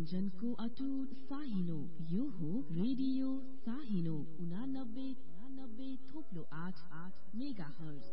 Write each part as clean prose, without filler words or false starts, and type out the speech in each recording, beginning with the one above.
मनोरञ्जनको अटुट साहिनो यो हो रेडियो साहिनो 89.8 मेगाहर्ज।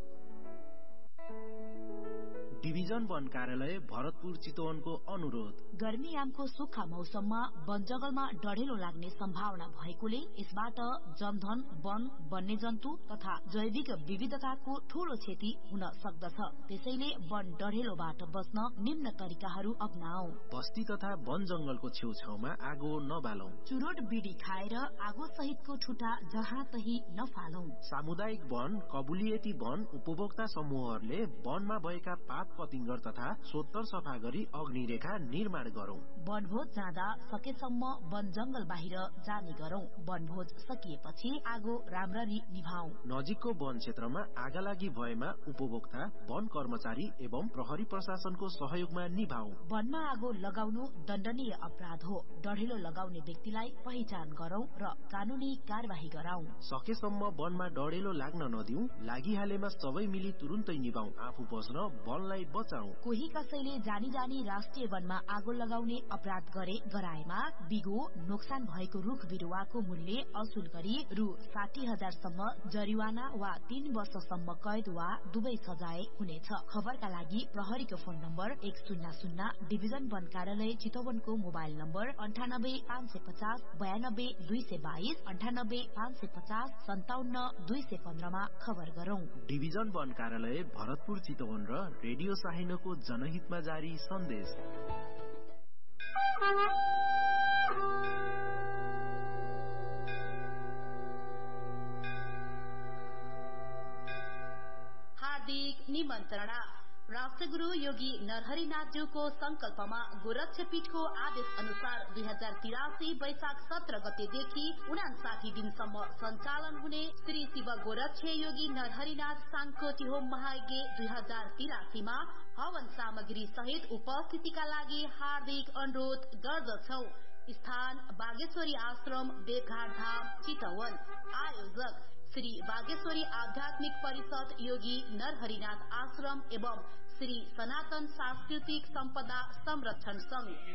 डिभिजन वन कार्यालय भरतपुर चितवनको अनुरोध। गर्मीयामको सुक्खा मौसममा वन जंगलमा डढेलो लाग्ने सम्भावना भएकोले यसबाट जनधन, वन, वन्यजन्तु तथा जैविक विविधताको ठूलो क्षति हुन सक्दछ। त्यसैले वन डढेलोबाट बच्न निम्न तरिकाहरू अपनाऊ। बस्ती तथा वन जंगलको छेउछाउमा आगो नबालौं। चुरोट बिडी खाएर आगो सहितको ठुटा जहाँ तही नफालौं। सामुदायिक वन, कबुलियती वन उपभोक्ता समूहहरूले वनमा भएका पात पतिंगर तथा सोत्तर सफा गरी अग्निरेखा निर्माण गरौं। वनभोज जाँदा सकेसम्म वन जंगल बाहिर जाने गरौं। वनभोज सकिएपछि आगो राम्ररी निभाऊ। नजिकको वन क्षेत्रमा आगालागी भएमा उपभोक्ता, वन कर्मचारी एवं प्रहरी प्रशासनको सहयोगमा निभाऊ। वनमा आगो लगाउनु दण्डनीय अपराध हो। डढेलो लगाउने व्यक्तिलाई पहिचान गरौं र कानूनी कार्यवाही गराऊ। सकेसम्म वनमा डढेलो लाग्न नदिऊ। लागिहालेमा सबै मिली तुरुन्तै निभाऊ। आफू बस्न वनलाई बचाऊ। कोही कसैले जानी जानी राष्ट्रिय वनमा आगो लगाउने अपराध गराएमा बिगो नोक्सान भएको रुख बिरुवाको मूल्य असुल गरी रु 60,000 सम्म जरिवाना वा 3 वर्षसम्म कैद वा दुवै सजाय हुनेछ। खबरका लागि प्रहरीको फोन नम्बर 100 डिभिजन वन कार्यालय चितवनको मोबाइल नम्बर 98 550 92 222 98 550 57 215 मा खबर गरौं। डिभिजन वन कार्यालय भरतपुर चितवन र रेडियो साहिनोको जनहितमा जारी सन्देश। हार्दिक निमन्त्रणा। राष्ट्रगुरु योगी नरहरिनाथज्यूको संकल्पमा गोरक्षपीठको आदेश अनुसार 2083 वैशाख 17 गतेदेखि 59 दिनसम्म सञ्चालन हुने श्री शिव गोरक्ष योगी नरहरिनाथ साङ्कोटी होम महायज्ञ 2083 मा हवन सामग्री सहित उपस्थितिका लागि हार्दिक अनुरोध गर्दछौ। स्थान बागेश्वरी आश्रम, देवघाट धाम, चितवन। आयोजक श्री बागेश्वरी आध्यात्मिक परिषद, योगी नरहरिनाथ आश्रम एवं श्री सनातन सांस्कृतिक सम्पदा संरक्षण संघ।